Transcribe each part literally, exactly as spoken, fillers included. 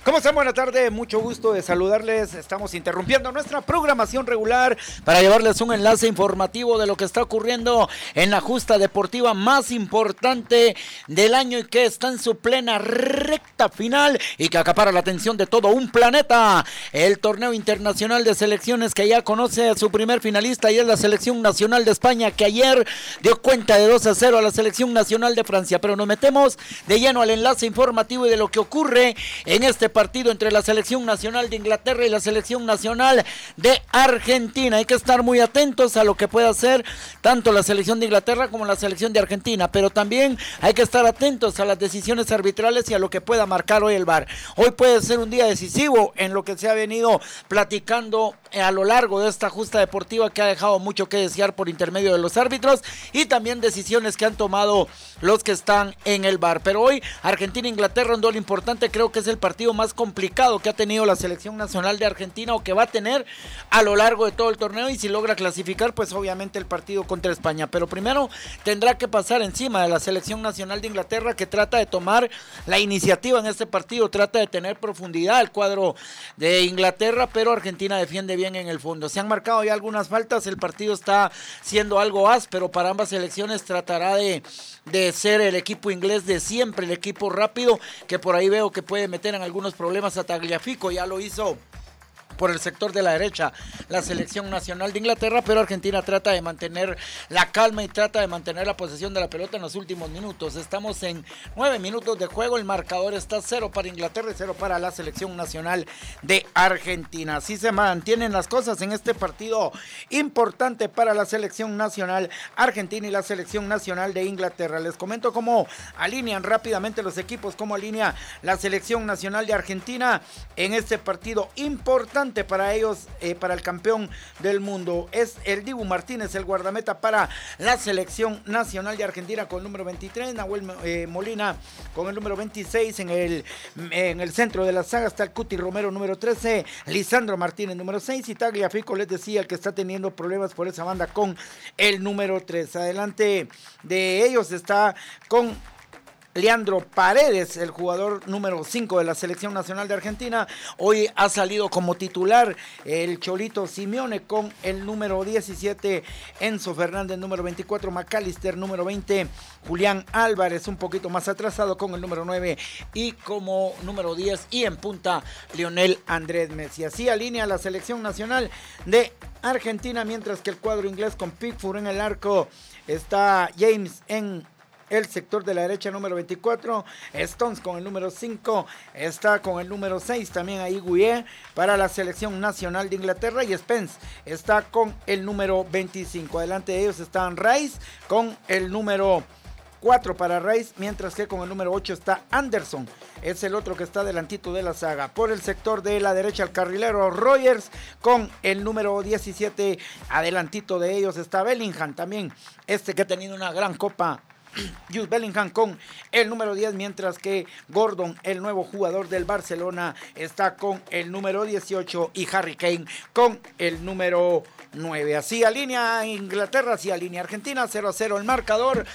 ¿Cómo están? Buenas tardes, mucho gusto de saludarles. Estamos interrumpiendo nuestra programación regular para llevarles un enlace informativo de lo que está ocurriendo en la justa deportiva más importante del año y que está en su plena recta final y que acapara la atención de todo un planeta. El torneo internacional de selecciones que ya conoce a su primer finalista y es la selección nacional de España, que ayer dio cuenta de dos a cero a la selección nacional de Francia. Pero nos metemos de lleno al enlace informativo y de lo que ocurre en este partido entre la selección nacional de Inglaterra y la selección nacional de Argentina. Hay que estar muy atentos a lo que pueda hacer tanto la selección de Inglaterra como la selección de Argentina, pero también hay que estar atentos a las decisiones arbitrales y a lo que pueda marcar hoy el V A R. Hoy puede ser un día decisivo en lo que se ha venido platicando a lo largo de esta justa deportiva, que ha dejado mucho que desear por intermedio de los árbitros y también decisiones que han tomado los que están en el V A R. Pero hoy Argentina-Inglaterra, un duelo importante, creo que es el partido más complicado que ha tenido la selección nacional de Argentina o que va a tener a lo largo de todo el torneo, y si logra clasificar, pues obviamente el partido contra España. Pero primero tendrá que pasar encima de la selección nacional de Inglaterra, que trata de tomar la iniciativa en este partido, trata de tener profundidad el cuadro de Inglaterra, pero Argentina defiende bien en el fondo. Se han marcado ya algunas faltas, el partido está siendo algo áspero para ambas selecciones. Tratará de, de ser el equipo inglés de siempre, el equipo rápido, que por ahí veo que puede meter en algunos problemas a Tagliafico. Ya lo hizo por el sector de la derecha la selección nacional de Inglaterra, pero Argentina trata de mantener la calma y trata de mantener la posesión de la pelota en los últimos minutos. Estamos en nueve minutos de juego, el marcador está cero para Inglaterra y cero para la selección nacional de Argentina. Así se mantienen las cosas en este partido importante para la selección nacional argentina y la selección nacional de Inglaterra. Les comento cómo alinean rápidamente los equipos, cómo alinea la selección nacional de Argentina en este partido importante para ellos, eh, para el campeón del mundo. Es el Dibu Martínez, el guardameta para la selección nacional de Argentina con el número veintitrés, Nahuel eh, Molina con el número veintiséis, en el, en el centro de la saga está el Cuti Romero número trece, Lisandro Martínez número seis y Tagliafico, les decía, el que está teniendo problemas por esa banda con el número tres. Adelante de ellos está con Leandro Paredes, el jugador número cinco de la selección nacional de Argentina. Hoy ha salido como titular el Cholito Simeone con el número diecisiete, Enzo Fernández número veinticuatro, McAllister número veinte, Julián Álvarez un poquito más atrasado con el número nueve y como número diez y en punta Lionel Andrés Messi. Así alinea la selección nacional de Argentina, mientras que el cuadro inglés con Pickford en el arco, está James en el sector de la derecha número veinticuatro, Stones con el número cinco, está con el número seis también ahí Guié para la selección nacional de Inglaterra, y Spence está con el número veinticinco. Adelante de ellos están Rice con el número cuatro para Rice, mientras que con el número ocho está Anderson, es el otro que está delantito de la saga. Por el sector de la derecha el carrilero Rogers con el número diecisiete, adelantito de ellos está Bellingham también, este que ha tenido una gran copa, Jude Bellingham con el número diez, mientras que Gordon, el nuevo jugador del Barcelona, está con el número dieciocho y Harry Kane con el número nueve. Así alinea Inglaterra, así alinea Argentina, cero a cero el marcador.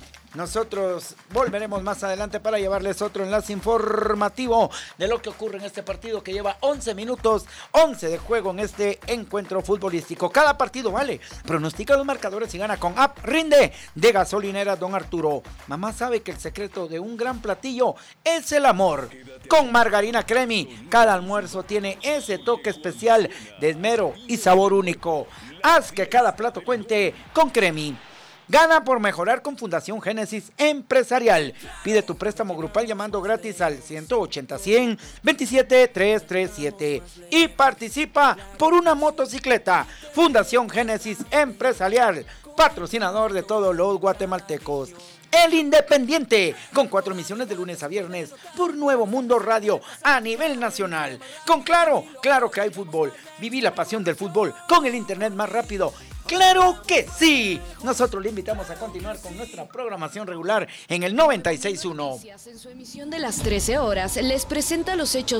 Nosotros volveremos más adelante para llevarles otro enlace informativo de lo que ocurre en este partido que lleva once minutos, once de juego en este encuentro futbolístico. Cada partido vale. Pronostica los marcadores y gana con App Rinde de Gasolinera Don Arturo. Mamá sabe que el secreto de un gran platillo es el amor. Con Margarina Cremi, cada almuerzo tiene ese toque especial de esmero y sabor único. Haz que cada plato cuente con Cremi. Gana por mejorar con Fundación Génesis Empresarial. Pide tu préstamo grupal llamando gratis al ciento ochenta, cien, veintisiete, trescientos treinta y siete y participa por una motocicleta. Fundación Génesis Empresarial, patrocinador de todos los guatemaltecos. El Independiente, con cuatro emisiones de lunes a viernes por Nuevo Mundo Radio a nivel nacional. Con Claro, claro que hay fútbol. Viví la pasión del fútbol con el internet más rápido. ¡Claro que sí! Nosotros le invitamos a continuar con nuestra programación regular en el noventa y seis punto uno. En su emisión de las trece horas les presenta los hechos